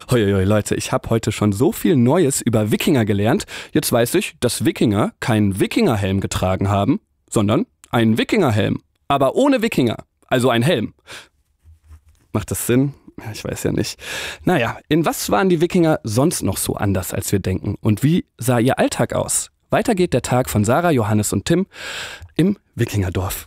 Hoi, Leute, ich habe heute schon so viel Neues über Wikinger gelernt. Jetzt weiß ich, dass Wikinger keinen Wikingerhelm getragen haben, sondern einen Wikingerhelm. Aber ohne Wikinger, also ein Helm. Macht das Sinn? Ja, ich weiß ja nicht. Naja, in was waren die Wikinger sonst noch so anders, als wir denken? Und wie sah ihr Alltag aus? Weiter geht der Tag von Sarah, Johannes und Tim im Wikingerdorf.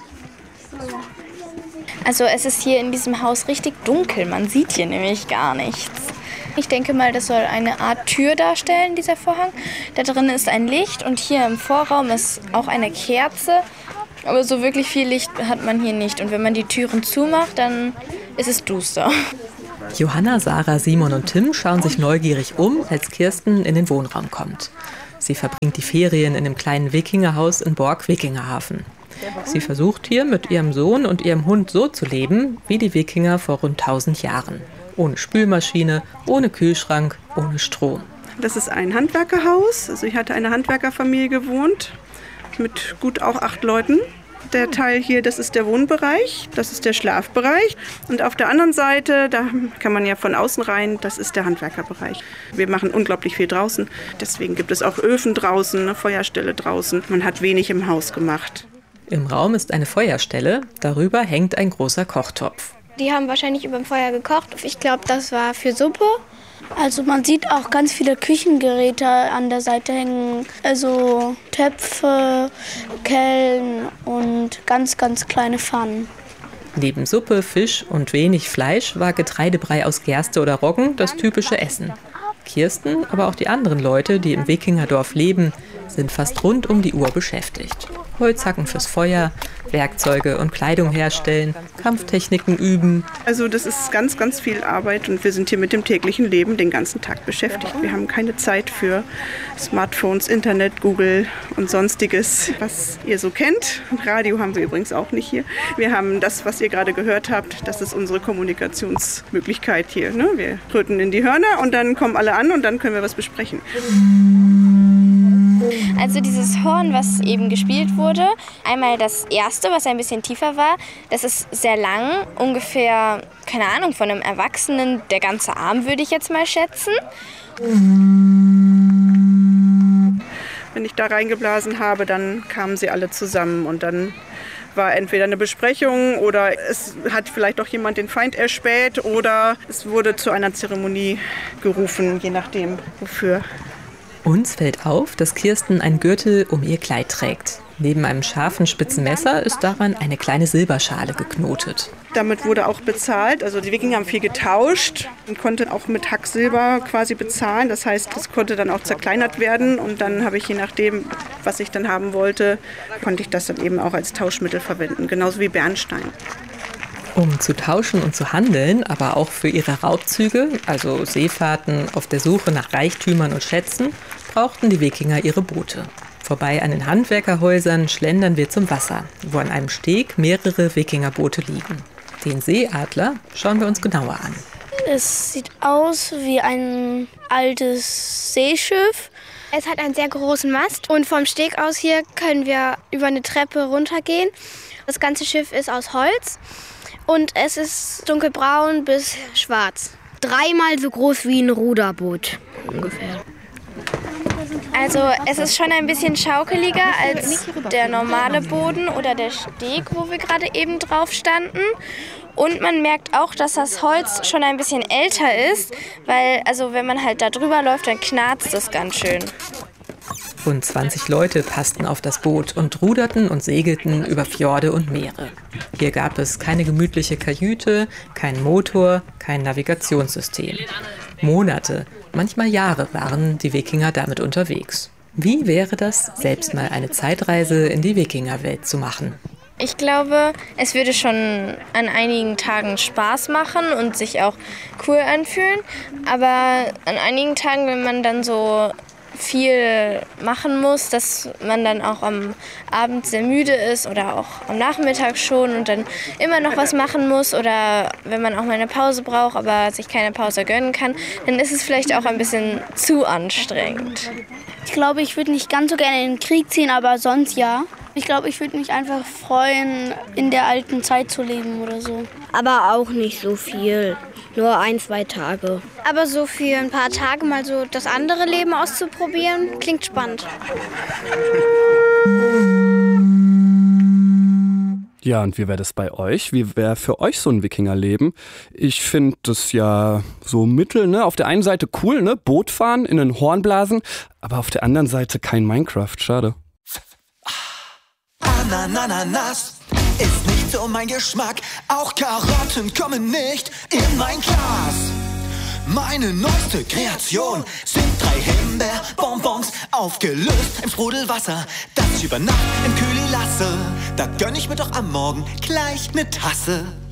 Also es ist hier in diesem Haus richtig dunkel, man sieht hier nämlich gar nichts. Ich denke mal, das soll eine Art Tür darstellen, dieser Vorhang. Da drin ist ein Licht und hier im Vorraum ist auch eine Kerze. Aber so wirklich viel Licht hat man hier nicht. Und wenn man die Türen zumacht, dann ist es duster. Johanna, Sarah, Simon und Tim schauen sich neugierig um, als Kirsten in den Wohnraum kommt. Sie verbringt die Ferien in dem kleinen Wikingerhaus in Borg-Wikingerhafen. Sie versucht hier mit ihrem Sohn und ihrem Hund so zu leben, wie die Wikinger vor rund 1000 Jahren. Ohne Spülmaschine, ohne Kühlschrank, ohne Strom. Das ist ein Handwerkerhaus. Also ich hatte eine Handwerkerfamilie gewohnt, mit gut auch 8 Leuten. Der Teil hier, das ist der Wohnbereich, das ist der Schlafbereich. Und auf der anderen Seite, da kann man ja von außen rein, das ist der Handwerkerbereich. Wir machen unglaublich viel draußen. Deswegen gibt es auch Öfen draußen, eine Feuerstelle draußen. Man hat wenig im Haus gemacht. Im Raum ist eine Feuerstelle, darüber hängt ein großer Kochtopf. Die haben wahrscheinlich über dem Feuer gekocht. Ich glaube, das war für Suppe. Also man sieht auch ganz viele Küchengeräte an der Seite hängen. Also Töpfe, Kellen und ganz, ganz kleine Pfannen. Neben Suppe, Fisch und wenig Fleisch war Getreidebrei aus Gerste oder Roggen das typische Essen. Kirsten, aber auch die anderen Leute, die im Wikingerdorf leben, sind fast rund um die Uhr beschäftigt. Holzhacken fürs Feuer, Werkzeuge und Kleidung herstellen, Kampftechniken üben. Also das ist ganz, ganz viel Arbeit und wir sind hier mit dem täglichen Leben den ganzen Tag beschäftigt. Wir haben keine Zeit für Smartphones, Internet, Google und Sonstiges, was ihr so kennt. Radio haben wir übrigens auch nicht hier. Wir haben das, was ihr gerade gehört habt, das ist unsere Kommunikationsmöglichkeit hier. Ne? Wir tröten in die Hörner und dann kommen alle an und dann können wir was besprechen. Also dieses Horn, was eben gespielt wurde, einmal das erste, was ein bisschen tiefer war, das ist sehr lang, ungefähr, keine Ahnung, von einem Erwachsenen, der ganze Arm würde ich jetzt mal schätzen. Wenn ich da reingeblasen habe, dann kamen sie alle zusammen und dann war entweder eine Besprechung oder es hat vielleicht auch jemand den Feind erspäht oder es wurde zu einer Zeremonie gerufen, je nachdem wofür. Uns fällt auf, dass Kirsten einen Gürtel um ihr Kleid trägt. Neben einem scharfen, spitzen Messer ist daran eine kleine Silberschale geknotet. Damit wurde auch bezahlt. Also die Wikinger haben viel getauscht und konnten auch mit Hacksilber quasi bezahlen. Das heißt, das konnte dann auch zerkleinert werden. Und dann habe ich, je nachdem, was ich dann haben wollte, konnte ich das dann eben auch als Tauschmittel verwenden. Genauso wie Bernstein. Um zu tauschen und zu handeln, aber auch für ihre Raubzüge, also Seefahrten auf der Suche nach Reichtümern und Schätzen, brauchten die Wikinger ihre Boote. Vorbei an den Handwerkerhäusern schlendern wir zum Wasser, wo an einem Steg mehrere Wikingerboote liegen. Den Seeadler schauen wir uns genauer an. Es sieht aus wie ein altes Seeschiff. Es hat einen sehr großen Mast und vom Steg aus hier können wir über eine Treppe runtergehen. Das ganze Schiff ist aus Holz und es ist dunkelbraun bis schwarz. 3-mal so groß wie ein Ruderboot ungefähr. Also es ist schon ein bisschen schaukeliger als der normale Boden oder der Steg, wo wir gerade eben drauf standen. Und man merkt auch, dass das Holz schon ein bisschen älter ist, weil also wenn man halt da drüber läuft, dann knarzt es ganz schön. Rund 20 Leute passten auf das Boot und ruderten und segelten über Fjorde und Meere. Hier gab es keine gemütliche Kajüte, keinen Motor, kein Navigationssystem. Monate, manchmal Jahre waren die Wikinger damit unterwegs. Wie wäre das, selbst mal eine Zeitreise in die Wikingerwelt zu machen? Ich glaube, es würde schon an einigen Tagen Spaß machen und sich auch cool anfühlen. Aber an einigen Tagen, wenn man dann so viel machen muss, dass man dann auch am Abend sehr müde ist oder auch am Nachmittag schon und dann immer noch was machen muss oder wenn man auch mal eine Pause braucht, aber sich keine Pause gönnen kann, dann ist es vielleicht auch ein bisschen zu anstrengend. Ich glaube, ich würde nicht ganz so gerne in den Krieg ziehen, aber sonst ja. Ich glaube, ich würde mich einfach freuen, in der alten Zeit zu leben oder so. Aber auch nicht so viel, nur 1-2 Tage. Aber so für ein paar Tage mal so das andere Leben auszuprobieren, klingt spannend. Ja, und wie wäre das bei euch? Wie wäre für euch so ein Wikingerleben? Ich finde das ja so mittel, ne? Auf der einen Seite cool, ne? Boot fahren, in den Horn blasen, aber auf der anderen Seite kein Minecraft, schade. Ananas ist nicht so mein Geschmack, auch Karotten kommen nicht in mein Glas. Meine neueste Kreation sind 3 Himbeerbonbons, aufgelöst im Sprudelwasser, das ich über Nacht im Kühli lasse. Da gönn ich mir doch am Morgen gleich 'ne Tasse.